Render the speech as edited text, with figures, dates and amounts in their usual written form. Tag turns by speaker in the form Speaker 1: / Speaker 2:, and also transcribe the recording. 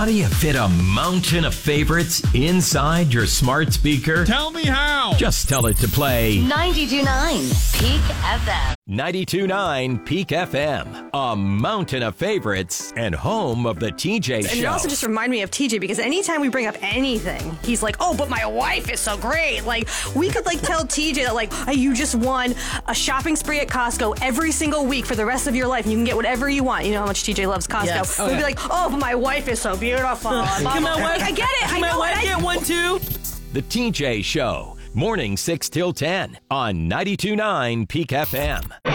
Speaker 1: do you fit a mountain of favorites inside your smart speaker?
Speaker 2: Tell me how.
Speaker 1: Just tell it to play
Speaker 3: 92.9 Peak FM.
Speaker 1: 92.9 Peak FM, a mountain of favorites and home of the TJ Show.
Speaker 4: And it also just reminded me of TJ because anytime we bring up anything, he's like, oh, but my wife is so great. Like, we could tell TJ that hey, you just won a shopping spree at Costco every single week for the rest of your life and you can get whatever you want. You know how much TJ loves Costco.
Speaker 5: Yes.
Speaker 4: We'd be like, oh, but my wife is so beautiful.
Speaker 5: Can my wife,
Speaker 4: I get it.
Speaker 5: Can my wife get one too?
Speaker 1: The TJ Show, morning 6 till 10 on 92.9 Peak FM.